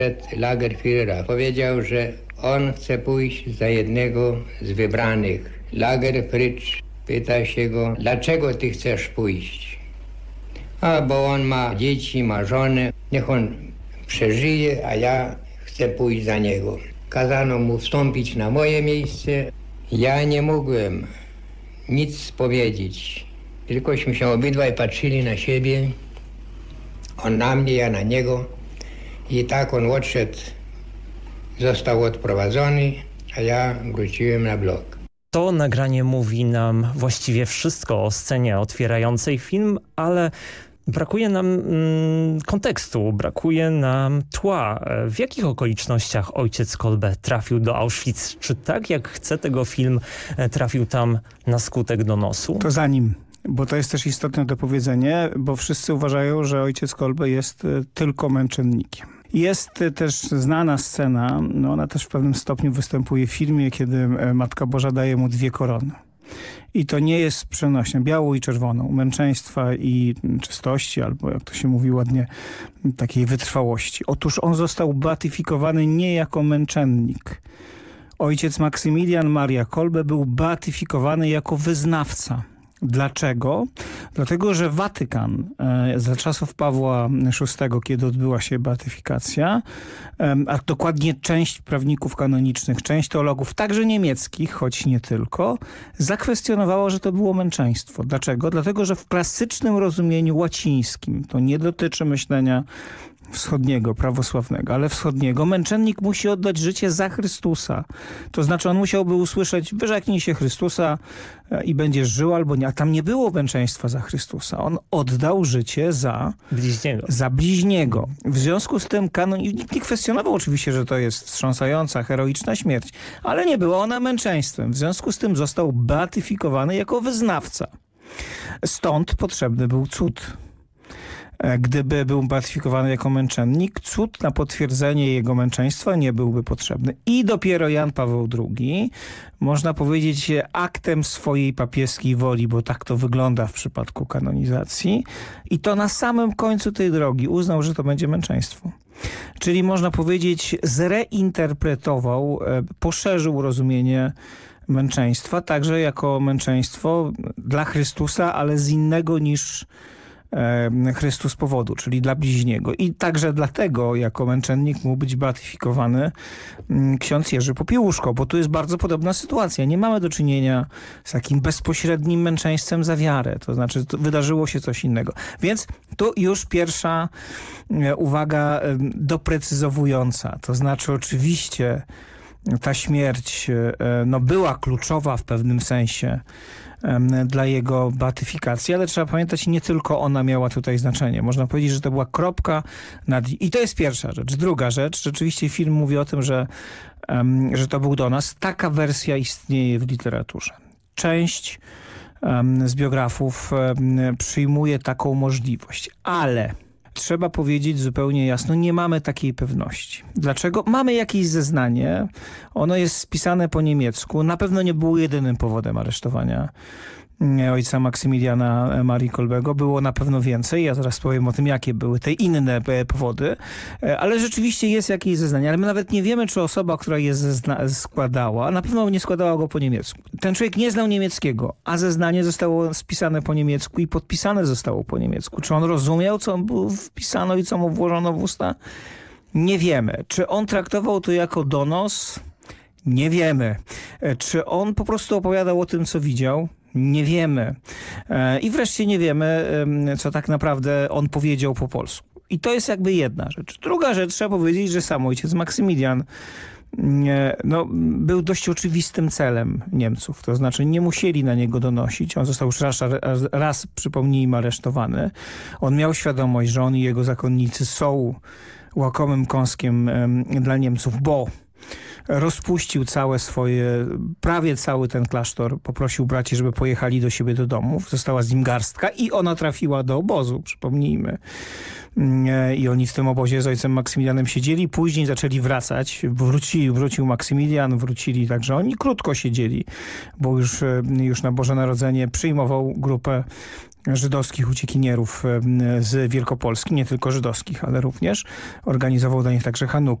Lagerführera powiedział, że on chce pójść za jednego z wybranych. Lagerfritz pyta się go, dlaczego ty chcesz pójść? A bo on ma dzieci, ma żonę, niech on przeżyje, a ja chcę pójść za niego. Kazano mu wstąpić na moje miejsce. Ja nie mogłem nic powiedzieć, tylkośmy się obydwaj patrzyli na siebie, on na mnie, ja na niego. I tak on odszedł, został odprowadzony, a ja wróciłem na blok. To nagranie mówi nam właściwie wszystko o scenie otwierającej film, ale brakuje nam kontekstu, brakuje nam tła. W jakich okolicznościach ojciec Kolbe trafił do Auschwitz? Czy tak jak chce tego film, trafił tam na skutek donosu? To zanim, bo to jest też istotne dopowiedzenie, bo wszyscy uważają, że ojciec Kolbe jest tylko męczennikiem. Jest też znana scena, ona też w pewnym stopniu występuje w filmie, kiedy Matka Boża daje mu 2 korony. I to nie jest przenośne, białą i czerwoną, męczeństwa i czystości, albo jak to się mówi ładnie, takiej wytrwałości. Otóż on został beatyfikowany nie jako męczennik. Ojciec Maksymilian Maria Kolbe był beatyfikowany jako wyznawca. Dlaczego? Dlatego, że Watykan za czasów Pawła VI, kiedy odbyła się beatyfikacja, a dokładnie część prawników kanonicznych, część teologów, także niemieckich, choć nie tylko, zakwestionowało, że to było męczeństwo. Dlaczego? Dlatego, że w klasycznym rozumieniu łacińskim, to nie dotyczy myślenia wschodniego, prawosławnego, ale wschodniego, męczennik musi oddać życie za Chrystusa. To znaczy on musiałby usłyszeć, wyrzeknij się Chrystusa i będziesz żył albo nie. A tam nie było męczeństwa za Chrystusa. On oddał życie za bliźniego. Za bliźniego. W związku z tym kanon, nikt nie kwestionował oczywiście, że to jest wstrząsająca, heroiczna śmierć, ale nie była ona męczeństwem. W związku z tym został beatyfikowany jako wyznawca. Stąd potrzebny był cud. Gdyby był beatyfikowany jako męczennik, cud na potwierdzenie jego męczeństwa nie byłby potrzebny. I dopiero Jan Paweł II, można powiedzieć, aktem swojej papieskiej woli, bo tak to wygląda w przypadku kanonizacji, i to na samym końcu tej drogi uznał, że to będzie męczeństwo. Czyli można powiedzieć, zreinterpretował, poszerzył rozumienie męczeństwa, także jako męczeństwo dla Chrystusa, ale z innego niż Chrystus powodu, czyli dla bliźniego. I także dlatego jako męczennik mógł być beatyfikowany ksiądz Jerzy Popiełuszko, bo tu jest bardzo podobna sytuacja. Nie mamy do czynienia z takim bezpośrednim męczeństwem za wiarę. To znaczy wydarzyło się coś innego. Więc tu już pierwsza uwaga doprecyzowująca. To znaczy oczywiście ta śmierć była kluczowa w pewnym sensie dla jego beatyfikacji, ale trzeba pamiętać, nie tylko ona miała tutaj znaczenie. Można powiedzieć, że to była kropka nad... I to jest pierwsza rzecz. Druga rzecz, rzeczywiście film mówi o tym, że to był donos. Taka wersja istnieje w literaturze. Część z biografów przyjmuje taką możliwość, ale trzeba powiedzieć zupełnie jasno, nie mamy takiej pewności. Dlaczego? Mamy jakieś zeznanie, ono jest spisane po niemiecku, na pewno nie było jedynym powodem aresztowania ojca Maksymiliana Marii Kolbego. Było na pewno więcej, ja zaraz powiem o tym, jakie były te inne powody, ale rzeczywiście jest jakieś zeznanie, ale my nawet nie wiemy, czy osoba, która je składała, na pewno nie składała go po niemiecku. Ten człowiek nie znał niemieckiego, a zeznanie zostało spisane po niemiecku i podpisane zostało po niemiecku. Czy on rozumiał, co mu wpisano i co mu włożono w usta? Nie wiemy. Czy on traktował to jako donos? Nie wiemy. Czy on po prostu opowiadał o tym, co widział? Nie wiemy. I wreszcie nie wiemy, co tak naprawdę on powiedział po polsku. I to jest jakby jedna rzecz. Druga rzecz, trzeba powiedzieć, że sam ojciec Maksymilian był dość oczywistym celem Niemców. To znaczy nie musieli na niego donosić. On został już raz przypomnijmy, aresztowany. On miał świadomość, że on i jego zakonnicy są łakomym kąskiem dla Niemców, bo rozpuścił prawie cały ten klasztor, poprosił braci, żeby pojechali do siebie do domów. Została z nim garstka i ona trafiła do obozu, przypomnijmy. I oni w tym obozie z ojcem Maksymilianem siedzieli, później zaczęli wracać. Wrócił Maksymilian, wrócili także oni. Krótko siedzieli, bo już na Boże Narodzenie przyjmował grupę żydowskich uciekinierów z Wielkopolski, nie tylko żydowskich, ale również organizował dla nich także Hanukę.